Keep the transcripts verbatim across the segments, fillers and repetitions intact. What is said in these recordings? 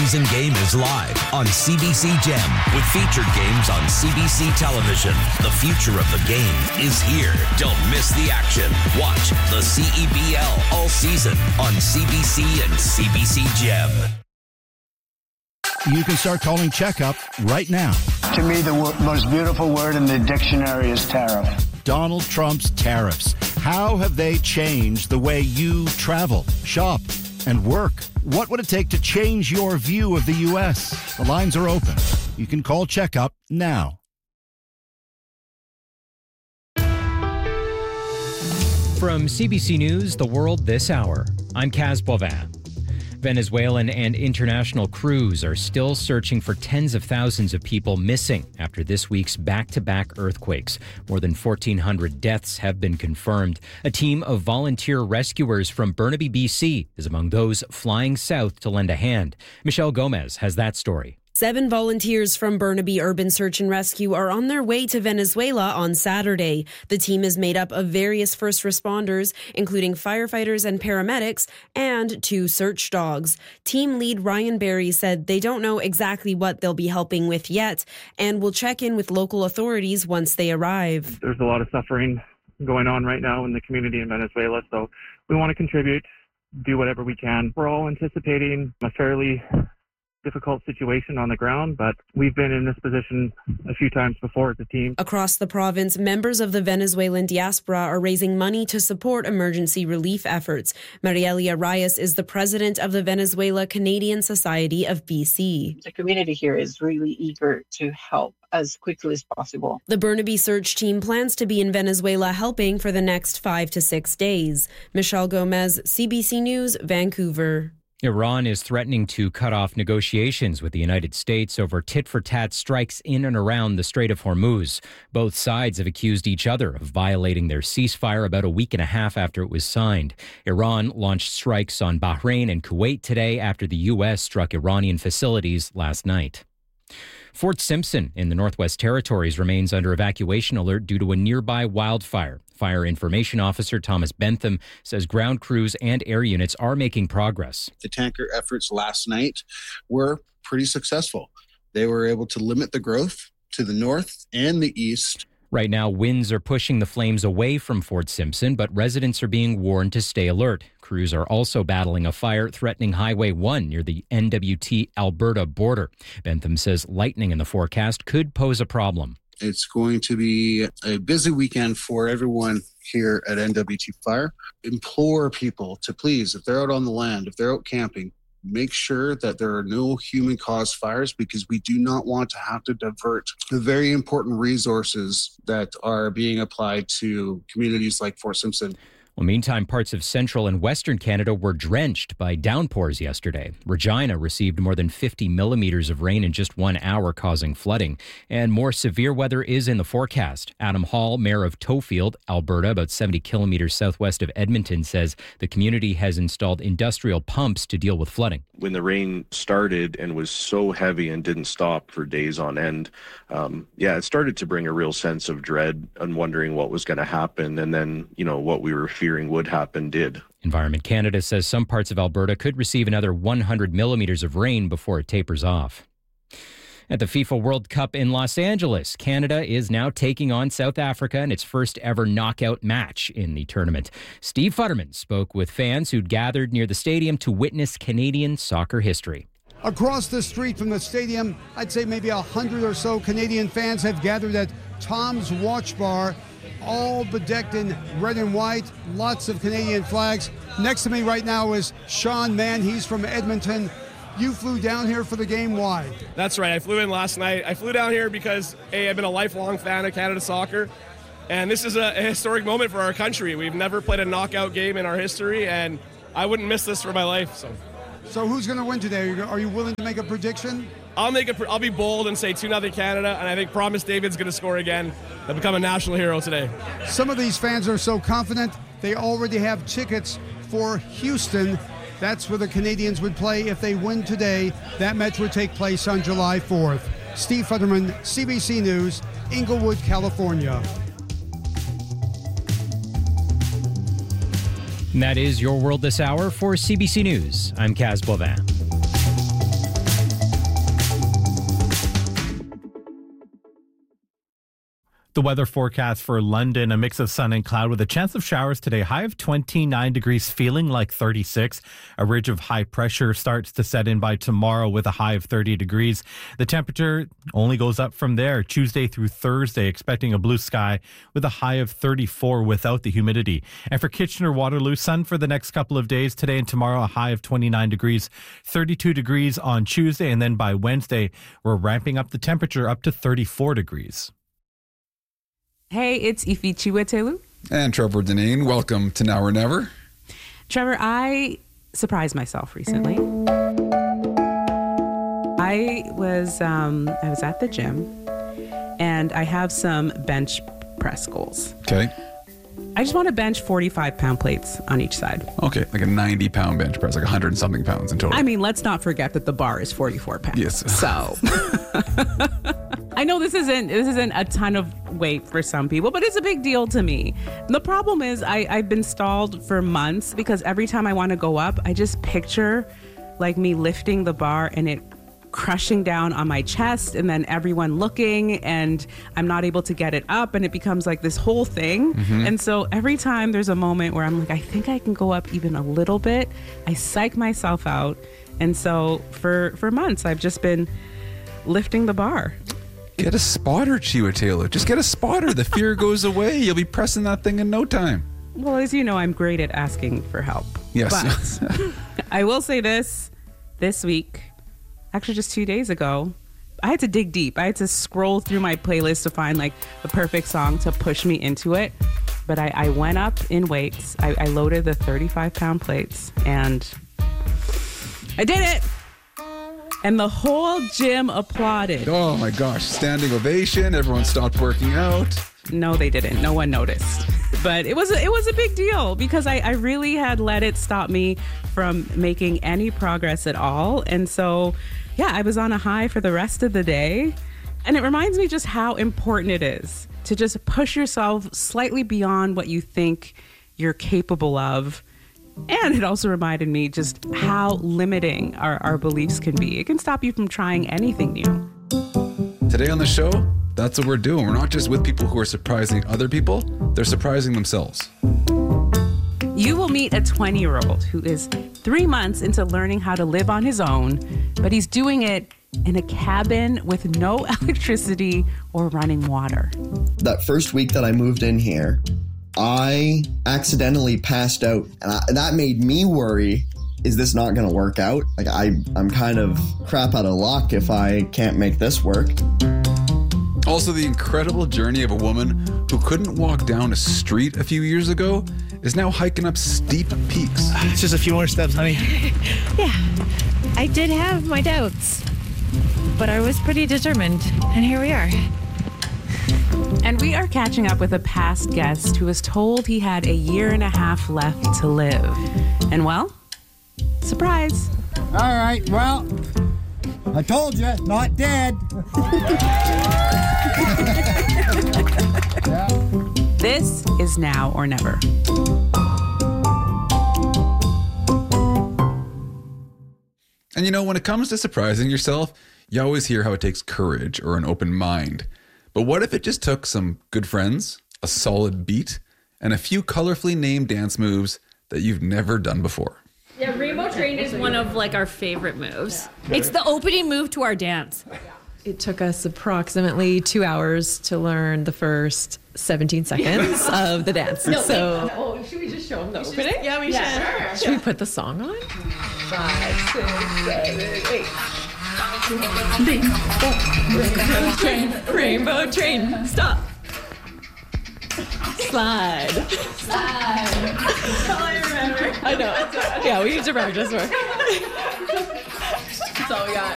Season game is live on C B C Gem with featured games on C B C television. The future of the game is here. Don't miss the action. Watch the C E B L all season on C B C and C B C Gem. You can start calling checkup right now. To me, the w- most beautiful word in the dictionary is tariff. Donald Trump's tariffs. How have they changed the way you travel, shop, and work? What would it take to change your view of the U S? The lines are open. You can call checkup now. From C B C News, The World This Hour, I'm Kaz Boivin. Venezuelan and international crews are still searching for tens of thousands of people missing after this week's back-to-back earthquakes. More than fourteen hundred deaths have been confirmed. A team of volunteer rescuers from Burnaby, B C is among those flying south to lend a hand. Michelle Gomez has that story. Seven volunteers from Burnaby Urban Search and Rescue are on their way to Venezuela on Saturday. The team is made up of various first responders, including firefighters and paramedics, and two search dogs. Team lead Ryan Berry said they don't know exactly what they'll be helping with yet and will check in with local authorities once they arrive. There's a lot of suffering going on right now in the community in Venezuela, so we want to contribute, do whatever we can. We're all anticipating a fairly difficult situation on the ground, but we've been in this position a few times before as a team. Across the province, members of the Venezuelan diaspora are raising money to support emergency relief efforts. Marielia Reyes is the president of the Venezuela Canadian Society of B C. The community here is really eager to help as quickly as possible. The Burnaby search team plans to be in Venezuela helping for the next five to six days. Michelle Gomez, C B C News, Vancouver. Iran is threatening to cut off negotiations with the United States over tit-for-tat strikes in and around the Strait of Hormuz. Both sides have accused each other of violating their ceasefire about a week and a half after it was signed. Iran launched strikes on Bahrain and Kuwait today after the U S struck Iranian facilities last night. Fort Simpson in the Northwest Territories remains under evacuation alert due to a nearby wildfire. Fire Information Officer Thomas Bentham says ground crews and air units are making progress. The tanker efforts last night were pretty successful. They were able to limit the growth to the north and the east. Right now, winds are pushing the flames away from Fort Simpson, but residents are being warned to stay alert. Crews are also battling a fire threatening Highway one near the N W T-Alberta border. Bentham says lightning in the forecast could pose a problem. It's going to be a busy weekend for everyone here at N W T Fire. Implore people to please, if they're out on the land, if they're out camping, make sure that there are no human-caused fires because we do not want to have to divert the very important resources that are being applied to communities like Fort Simpson. Well, meantime, parts of central and western Canada were drenched by downpours yesterday. Regina received more than fifty millimeters of rain in just one hour, causing flooding. And more severe weather is in the forecast. Adam Hall, mayor of Tofield, Alberta, about seventy kilometers southwest of Edmonton, says the community has installed industrial pumps to deal with flooding. When the rain started and was so heavy and didn't stop for days on end, um, yeah, it started to bring a real sense of dread and wondering what was going to happen. And then, you know, what we were fearing would happen did. Environment Canada says some parts of Alberta could receive another one hundred millimeters of rain before it tapers off. At the FIFA World Cup in Los Angeles, Canada is now taking on South Africa in its first ever knockout match in the tournament. Steve Futterman spoke with fans who'd gathered near the stadium to witness Canadian soccer history. Across the street from the stadium, I'd say maybe a hundred or so Canadian fans have gathered at Tom's Watch Bar, all bedecked in red and white, lots of Canadian flags. Next to me right now is Sean Mann. He's from Edmonton. You flew down here for the game. Why? That's right. I flew in last night. I flew down here because, A, I've been a lifelong fan of Canada soccer, and this is a, a historic moment for our country. We've never played a knockout game in our history, and I wouldn't miss this for my life. So, so who's going to win today? Are you willing to make a prediction? I'll make a. I'll be bold and say two nothing Canada, and I think Promise David's going to score again and become a national hero today. Some of these fans are so confident they already have tickets for Houston. That's where the Canadians would play if they win today. That match would take place on July fourth. Steve Futterman, C B C News, Inglewood, California. And that is Your World This Hour for C B C News. I'm Kaz Boivin. The weather forecast for London, a mix of sun and cloud with a chance of showers today. High of twenty-nine degrees, feeling like thirty-six. A ridge of high pressure starts to set in by tomorrow with a high of thirty degrees. The temperature only goes up from there. Tuesday through Thursday, expecting a blue sky with a high of thirty-four without the humidity. And for Kitchener-Waterloo, sun for the next couple of days. Today and tomorrow, a high of twenty-nine degrees, thirty-two degrees on Tuesday. And then by Wednesday, we're ramping up the temperature up to thirty-four degrees. Hey, it's Ifi Chiwetelu. And Trevor Deneen. Welcome to Now or Never. Trevor, I surprised myself recently. I was um, I was at the gym, and I have some bench press goals. Okay. I just want to bench forty-five pound plates on each side. Okay, like a ninety pound bench press, like one hundred and something pounds in total. I mean, let's not forget that the bar is forty-four pounds. Yes. So I know this isn't this isn't a ton of weight for some people, but it's a big deal to me. And the problem is I, I've been stalled for months because every time I want to go up, I just picture like me lifting the bar and it crushing down on my chest and then everyone looking and I'm not able to get it up and it becomes like this whole thing. Mm-hmm. And so every time there's a moment where I'm like, I think I can go up even a little bit, I psych myself out. And so for, for months, I've just been lifting the bar. Get a spotter, Chiwetelu. Just get a spotter. The fear goes away. You'll be pressing that thing in no time. Well, as you know, I'm great at asking for help. Yes. But I will say this, this week, actually just two days ago, I had to dig deep. I had to scroll through my playlist to find like the perfect song to push me into it. But I, I went up in weights. I, I loaded the thirty-five pound plates and I did it. And the whole gym applauded. Oh my gosh, standing ovation. Everyone stopped working out. No, they didn't. No one noticed. But it was a, it was a big deal because I, I really had let it stop me from making any progress at all. And so, yeah, I was on a high for the rest of the day. And it reminds me just how important it is to just push yourself slightly beyond what you think you're capable of. And it also reminded me just how limiting our, our beliefs can be. It can stop you from trying anything new. Today on the show, that's what we're doing. We're not just with people who are surprising other people, they're surprising themselves. You will meet a twenty-year-old who is three months into learning how to live on his own, but he's doing it in a cabin with no electricity or running water. That first week that I moved in here, I accidentally passed out, and I, that made me worry, is this not going to work out? Like, I, I'm kind of crap out of luck if I can't make this work. Also, the incredible journey of a woman who couldn't walk down a street a few years ago is now hiking up steep peaks. It's just a few more steps, honey. Yeah, I did have my doubts, but I was pretty determined, and here we are. And we are catching up with a past guest who was told he had a year and a half left to live. And well, surprise. All right, well, I told you, not dead. Yeah. This is Now or Never. And you know, when it comes to surprising yourself, you always hear how it takes courage or an open mind. But what if it just took some good friends, a solid beat, and a few colorfully named dance moves that you've never done before? Yeah, Rainbow Train is one of like our favorite moves. It's the opening move to our dance. It took us approximately two hours to learn the first seventeen seconds of the dance. No, so, wait. oh, should we just show them the opening? Just, yeah, we yeah, should. Should we put the song on? Five, six, seven, eight. Rainbow train, rainbow train, stop. Slide. Slide. That's all I remember. I know. Yeah, we need to practice more. That's all we got.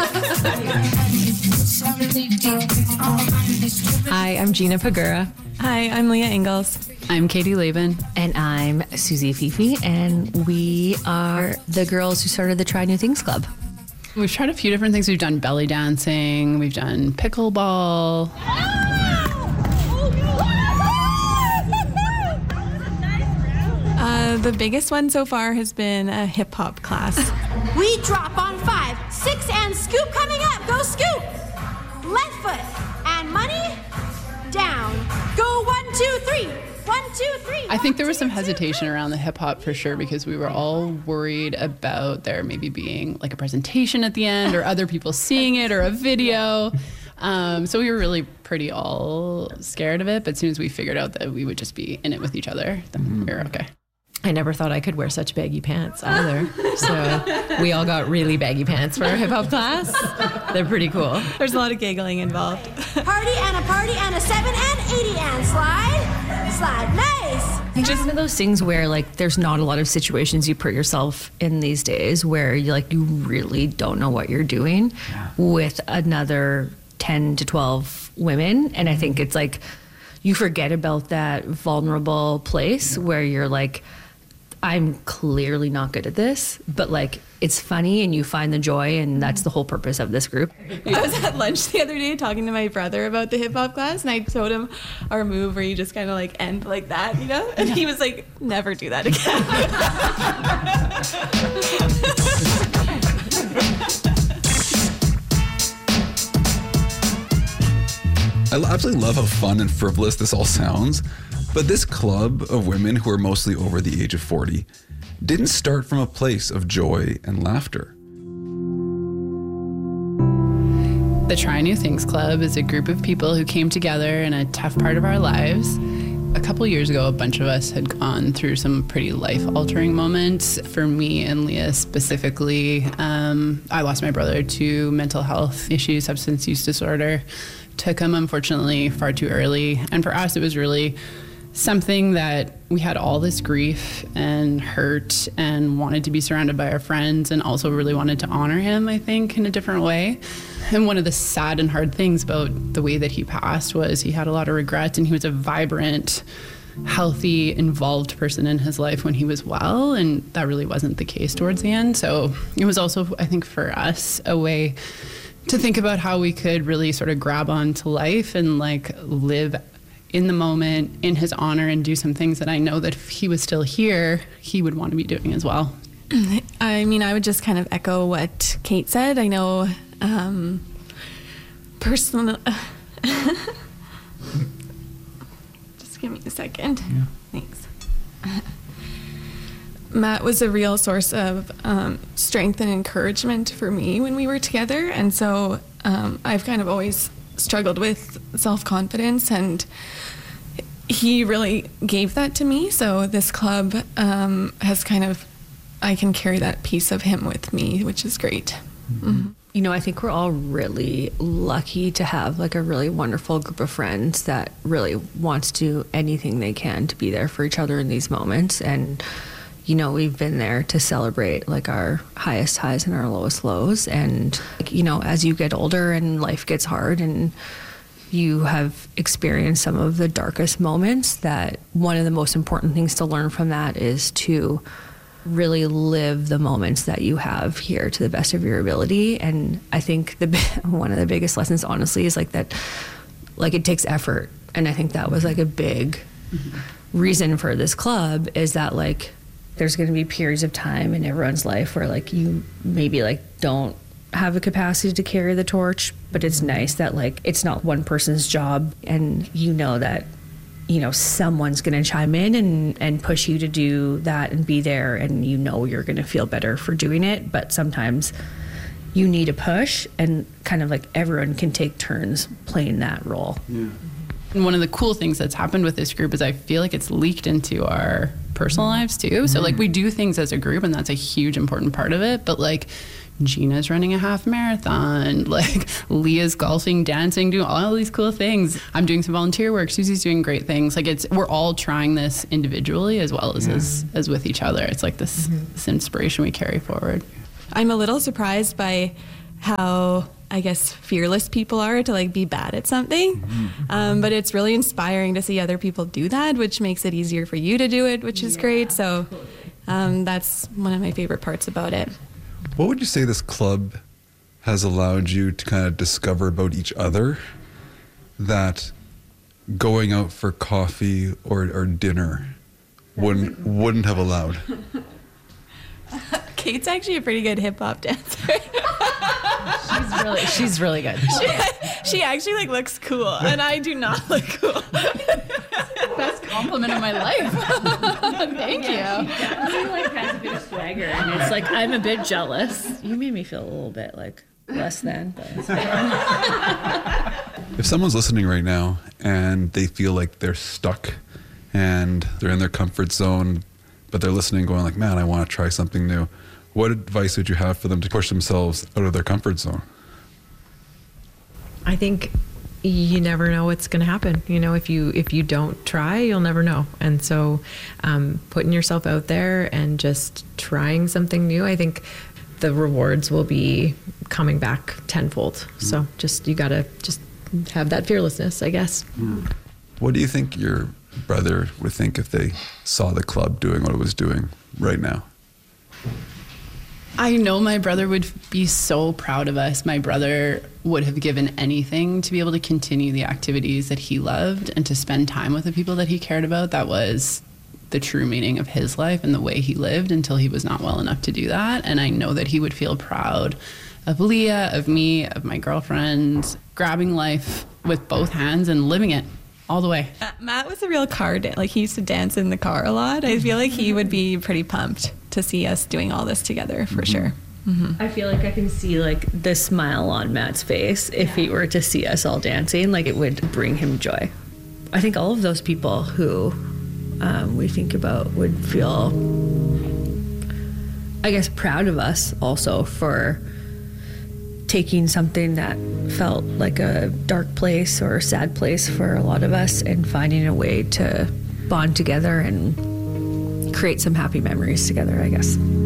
Hi, I'm Gina Pagura. Hi, I'm Leah Ingalls. I'm Katie Laban. And I'm Susie Fifi, and we are the girls who started the Try New Things Club. We've tried a few different things. We've done belly dancing. We've done pickleball. Uh, the biggest one so far has been a hip hop class. We drop on five, six, and scoop coming up. Go scoop. Left foot and money. down. Go one, two, three. One, two, three. I think there was some hesitation around the hip hop for sure because we were all worried about there maybe being like a presentation at the end or other people seeing it or a video. Um, so we were really pretty all scared of it. But as soon as we figured out that we would just be in it with each other, then mm-hmm. we were okay. I never thought I could wear such baggy pants either. So we all got really baggy pants for our hip hop class. They're pretty cool. There's a lot of giggling involved. Party and a party and a seven and eighty and slide. Slide. Nice. Just one of those things where like there's not a lot of situations you put yourself in these days where you like you really don't know what you're doing yeah. with another ten to twelve women. And I think it's like you forget about that vulnerable place yeah. where you're like, I'm clearly not good at this, but like it's funny and you find the joy, and that's the whole purpose of this group. I was at lunch the other day talking to my brother about the hip hop class, and I showed him our move where you just kind of like end like that, you know? And he was like, never do that again. I absolutely love how fun and frivolous this all sounds. But this club of women who are mostly over the age of forty didn't start from a place of joy and laughter. The Try New Things Club is a group of people who came together in a tough part of our lives. A couple years ago, a bunch of us had gone through some pretty life-altering moments. For me and Leah specifically, um, I lost my brother to mental health issues, substance use disorder. Took him, unfortunately, far too early. And for us, it was really something that we had all this grief and hurt and wanted to be surrounded by our friends and also really wanted to honor him, I think, in a different way. And one of the sad and hard things about the way that he passed was he had a lot of regrets, and he was a vibrant, healthy, involved person in his life when he was well, and that really wasn't the case towards the end. So it was also, I think, for us, a way to think about how we could really sort of grab onto life and like live in the moment in his honor and do some things that I know that if he was still here, he would want to be doing as well. I mean, I would just kind of echo what Kate said. I know um, personal... Just give me a second. Yeah. Thanks. Matt was a real source of um, strength and encouragement for me when we were together. And so um, I've kind of always struggled with self-confidence, and he really gave that to me. So this club um, has kind of, I can carry that piece of him with me, which is great. Mm-hmm. You know, I think we're all really lucky to have like a really wonderful group of friends that really wants to do anything they can to be there for each other in these moments. And you know, we've been there to celebrate like our highest highs and our lowest lows. And, you know, as you get older and life gets hard and you have experienced some of the darkest moments, that one of the most important things to learn from that is to really live the moments that you have here to the best of your ability. And I think the one of the biggest lessons, honestly, is like that, like it takes effort. And I think that was like a big mm-hmm. reason for this club, is that like, there's going to be periods of time in everyone's life where like you maybe like don't have a capacity to carry the torch, but it's nice that like it's not one person's job, and you know that, you know, someone's going to chime in and, and push you to do that and be there, and you know you're going to feel better for doing it. But sometimes you need a push, and kind of like everyone can take turns playing that role. Yeah. And one of the cool things that's happened with this group is I feel like it's leaked into our personal lives too. So like we do things as a group, and that's a huge important part of it. But like Gina's running a half marathon, like Leah's golfing, dancing, doing all these cool things. I'm doing some volunteer work. Susie's doing great things. Like it's, we're all trying this individually as well as, yeah. as, as with each other. It's like this, mm-hmm. this inspiration we carry forward. I'm a little surprised by how, I guess, fearless people are to like be bad at something. Mm-hmm. Um, but it's really inspiring to see other people do that, which makes it easier for you to do it, which is yeah, great. So um, that's one of my favorite parts about it. What would you say this club has allowed you to kind of discover about each other that going out for coffee or, or dinner wouldn't wouldn't have allowed? Kate's actually a pretty good hip hop dancer. She's really, she's really good. She, she actually like looks cool, and I do not look cool. Best compliment of my life. Thank Yeah, you. She definitely like has a bit of swagger, and it's like I'm a bit jealous. You made me feel a little bit like less than. But it's fine. If someone's listening right now and they feel like they're stuck and they're in their comfort zone, but they're listening going like, man, I want to try something new, what advice would you have for them to push themselves out of their comfort zone? I think you never know what's going to happen. You know, if you if you don't try, you'll never know. And so um, putting yourself out there and just trying something new, I think the rewards will be coming back tenfold. Mm. So just, you got to just have that fearlessness, I guess. Mm. What do you think your brother would think if they saw the club doing what it was doing right now? I know my brother would be so proud of us. My brother would have given anything to be able to continue the activities that he loved and to spend time with the people that he cared about. That was the true meaning of his life and the way he lived until he was not well enough to do that. And I know that he would feel proud of Leah, of me, of my girlfriend, grabbing life with both hands and living it all the way. Uh, Matt was a real car dan- like he used to dance in the car a lot. I feel like he would be pretty pumped to see us doing all this together for mm-hmm. sure. Mm-hmm. I feel like I can see like the smile on Matt's face if yeah. he were to see us all dancing. Like it would bring him joy. I think all of those people who um, we think about would feel, I guess, proud of us also for taking something that felt like a dark place or a sad place for a lot of us and finding a way to bond together and create some happy memories together, I guess.